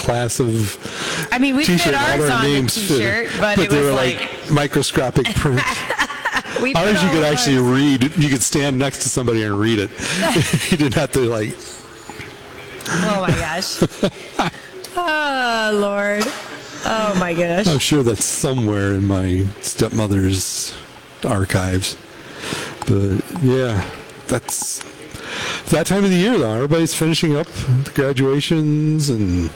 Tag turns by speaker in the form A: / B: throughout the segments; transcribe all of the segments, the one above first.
A: class of
B: I mean, we
A: T-shirt.
B: fit
A: All
B: ours
A: our
B: on the
A: names
B: T-shirt,
A: fit,
B: but it
A: they
B: was
A: were
B: like
A: microscopic print.
B: we put
A: Ours you
B: all
A: could
B: of
A: actually
B: ours.
A: read. You could stand next to somebody and read it. You didn't have to
B: Oh my gosh. Oh Lord. Oh my gosh.
A: I'm sure that's somewhere in my stepmother's archives. But yeah, that's that time of the year though. Everybody's finishing up the graduations and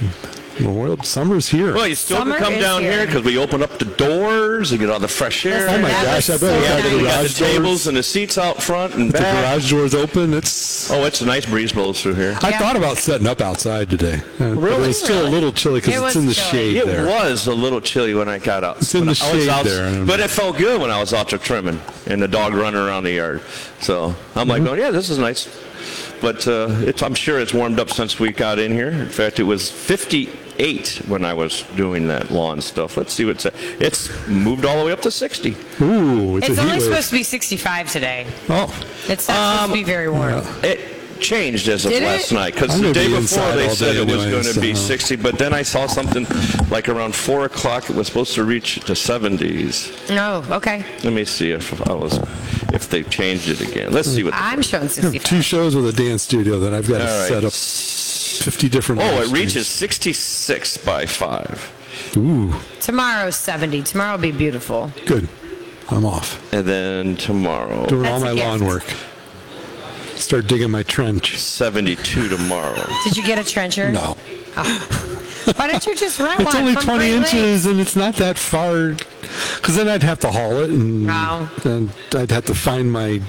A: summer's here.
C: Well, you still
B: Summer
C: can come
B: is
C: down here because we open up the doors and get all the fresh air.
A: Oh my gosh, I bet
C: Yeah,
A: if I
C: we
A: the
C: got the
A: garage
C: tables
A: doors,
C: and the seats out front and
A: the
C: back.
A: garage doors open, it's...
C: Oh, it's a nice breeze blows through here.
A: I thought about setting up outside today. But
C: Really?
A: it's still a little chilly
B: It
A: because
B: was
A: it's in the
B: chilly.
A: shade
C: It
A: there.
C: was a little chilly when I got out.
A: It's in
C: When
A: the
C: I was
A: shade
C: out-
A: there.
C: But it felt good when I was out there trimming and the dog running around the yard. So I'm like, yeah, this is nice. But I'm sure it's warmed up since we got in here. In fact, it was 58 when I was doing that lawn stuff. Let's see what's... It's moved all the way up to 60.
A: Ooh, it's
B: It's
A: a
B: only
A: heat wave.
B: supposed to be 65 today.
A: Oh,
B: It's not supposed to be very warm.
C: It changed as of
B: Did it?
C: last night because
A: I'm
C: the
A: gonna
C: day
A: be
C: before
A: inside
C: they
A: all
C: said
A: day
C: it was
A: anyway,
C: going to be
A: so-
C: 60, but then I saw something like around 4 o'clock. It was supposed to reach the 70s.
B: No, okay.
C: Let me see if they changed it again. Let's see what.
B: I'm showing
A: I have
B: 65.
A: 2 shows with a dance studio that I've got to
C: All right.
A: set up 50 different...
C: Oh, it
A: live
C: reaches 66 by 5.
A: streams. Ooh,
B: Tomorrow's 70. Tomorrow will be beautiful.
A: good. I'm off.
C: And then tomorrow,
A: Doing all
B: That's
A: my
B: a
A: lawn
B: gift.
A: work. Start digging my trench.
C: 72 tomorrow.
B: Did you get a trencher?
A: No.
B: Why don't you just rent
A: It's
B: one
A: only
B: from
A: 20
B: Great Lakes?
A: inches and it's not that far. Because then I'd have to haul it and I'd have to find my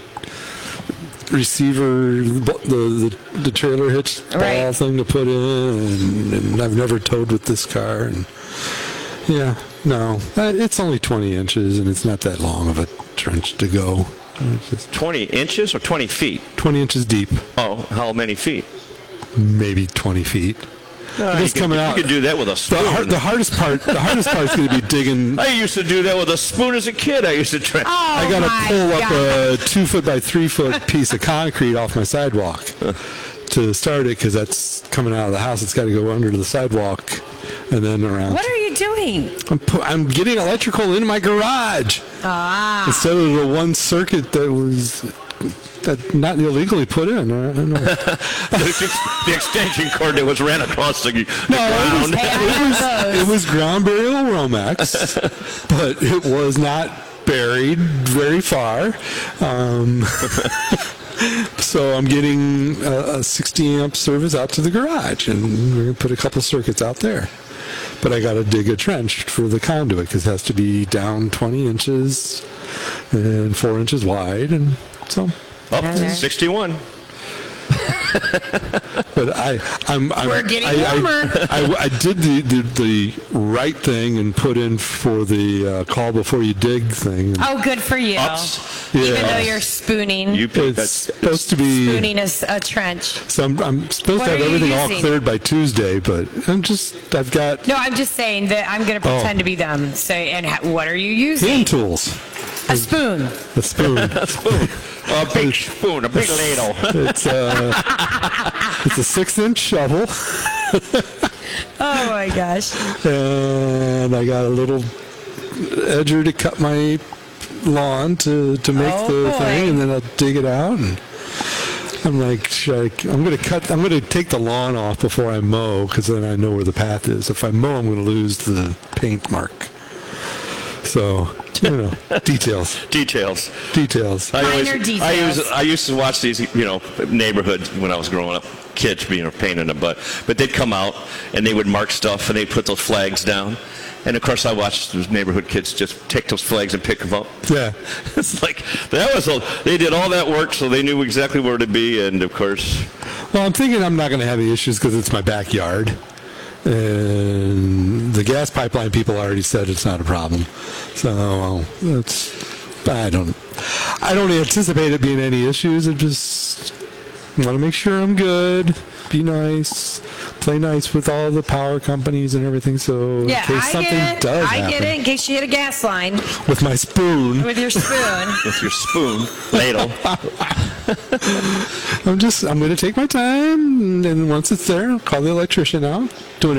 A: receiver, the trailer hitch ball
B: Right.
A: thing to put in. And I've never towed with this car. And yeah, no. It's only 20 inches and it's not that long of a trench to go. It's just
C: 20 inches or 20 feet?
A: 20 inches deep,
C: Oh, how many feet?
A: maybe 20 feet. It's coming out.
C: You could do that with a spoon.
A: The hardest part is going to be digging.
C: I used to do that with a spoon as a kid. I used to try.
B: Oh,
A: I got to
B: my
A: pull up
B: God.
A: a 2 foot by 3 foot piece of concrete off my sidewalk to start it because that's coming out of the house. It's got to go under the sidewalk and then around.
B: What are you doing?
A: I'm getting electrical in my garage instead of the one circuit that was not illegally put in. I don't know.
C: The extension cord that was ran across the ground.
B: Hey, I have those.
A: It was ground burial Romex, but it was not buried very far. So I'm getting a 60 amp service out to the garage, and we're going to put a couple circuits out there. But I got to dig a trench for the conduit because it has to be down 20 inches and 4 inches wide, and so.
C: Up to 61.
A: But
B: We're getting warmer.
A: I did the right thing and put in for the call before you dig thing.
B: Oh, good for you.
C: Ups.
B: Even
A: Yeah.
B: though you're spooning.
C: You picked
A: It's
C: that.
A: supposed to be.
B: Spooning a trench.
A: So I'm supposed
B: What
A: to have
B: are you
A: everything all
B: using?
A: cleared by Tuesday, but I've got
B: No, I'm just saying that I'm going to pretend to be them. Say, and what are you using?
A: hand tools,
B: A spoon.
A: a spoon.
C: A big spoon, a big ladle.
A: It's a 6-inch shovel,
B: Oh my gosh.
A: and I got a little edger to cut my lawn to make
B: Oh,
A: the
B: boy.
A: thing, and then I'll dig it out. And I'm like, I'm going to take the lawn off before I mow because then I know where the path is. If I mow, I'm going to lose the paint mark. So, details.
C: Details.
B: Minor details.
C: I used to watch these, neighborhoods when I was growing up, kids being a pain in the butt. But they'd come out and they would mark stuff and they'd put those flags down. And of course, I watched those neighborhood kids just take those flags and pick them up.
A: Yeah.
C: It's like they did all that work, so they knew exactly where to be. And of course,
A: Well, I'm thinking I'm not going to have any issues because it's my backyard. And the gas pipeline people already said it's not a problem. So I don't anticipate it being any issues. I just want to make sure I'm good, be nice, play nice with all the power companies and everything. So in
B: Yeah,
A: case
B: I
A: something
B: get it.
A: does
B: I
A: happen,
B: get it. In case you hit a gas line
A: with my spoon,
B: with your spoon.
C: with your spoon, ladle.
A: I'm going to take my time, and once it's there, I'll call the electrician out. Doing